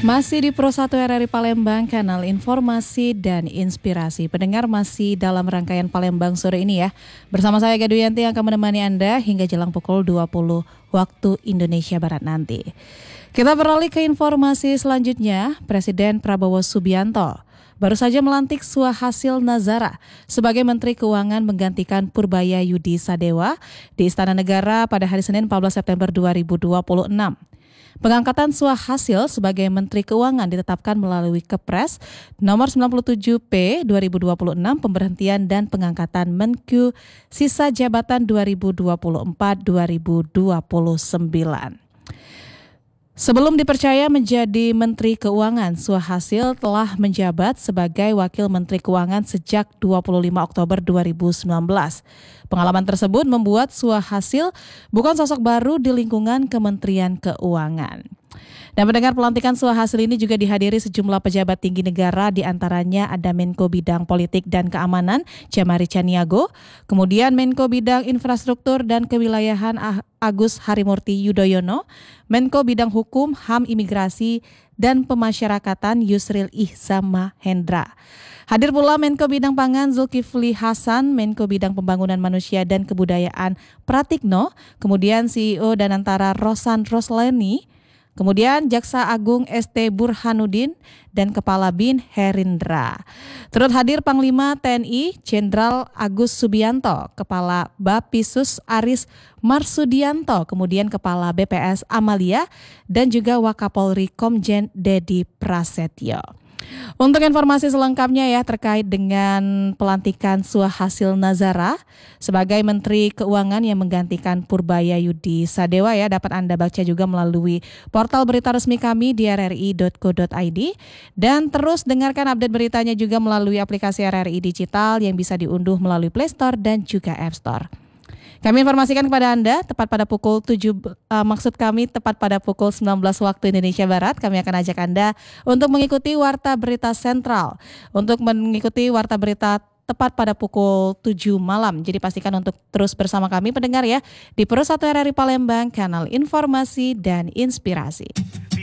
Masih di Pro 1 RRI Palembang, kanal informasi dan inspirasi. Pendengar masih dalam rangkaian Palembang sore ini ya. Bersama saya Gaduyanti yang akan menemani Anda hingga jelang pukul 20 waktu Indonesia Barat nanti. Kita beralih ke informasi selanjutnya. Presiden Prabowo Subianto baru saja melantik Suhasil Nazara sebagai Menteri Keuangan menggantikan Purbaya Yudi Sadewa di Istana Negara pada hari Senin 14 September 2026. Pengangkatan Suhasil sebagai Menteri Keuangan ditetapkan melalui Kepres nomor 97P 2026 pemberhentian dan pengangkatan Menku sisa jabatan 2024-2029. Sebelum dipercaya menjadi Menteri Keuangan, Suhasil telah menjabat sebagai Wakil Menteri Keuangan sejak 25 Oktober 2019. Pengalaman tersebut membuat Suhasil bukan sosok baru di lingkungan Kementerian Keuangan. Dan mendengar pelantikan Suhasil ini juga dihadiri sejumlah pejabat tinggi negara, di antaranya ada Menko Bidang Politik dan Keamanan Jamari Caniago, kemudian Menko Bidang Infrastruktur dan Kewilayahan Agus Harimurti Yudhoyono, Menko Bidang Hukum, HAM, Imigrasi dan Pemasyarakatan Yusril Ihza Mahendra. Hadir pula Menko Bidang Pangan Zulkifli Hasan, Menko Bidang Pembangunan Manusia dan Kebudayaan Pratikno, kemudian CEO Danantara Rosan Rosleni, kemudian Jaksa Agung ST Burhanuddin dan Kepala BIN Herindra. Turut hadir Panglima TNI Jenderal Agus Subianto, Kepala Bapisus Aris Marsudianto, kemudian Kepala BPS Amalia dan juga Wakapolri Komjen Dedi Prasetyo. Untuk informasi selengkapnya ya terkait dengan pelantikan Suhasil Nazara sebagai Menteri Keuangan yang menggantikan Purbaya Yudi Sadewa ya, dapat Anda baca juga melalui portal berita resmi kami di rri.co.id, dan terus dengarkan update beritanya juga melalui aplikasi RRI Digital yang bisa diunduh melalui Play Store dan juga App Store. Kami informasikan kepada Anda tepat pada pukul 19 waktu Indonesia Barat. Kami akan ajak Anda untuk mengikuti Warta Berita Sentral. Untuk mengikuti Warta Berita tepat pada pukul 7 malam. Jadi pastikan untuk terus bersama kami pendengar ya di Pro 1 RRI Palembang, kanal informasi dan inspirasi.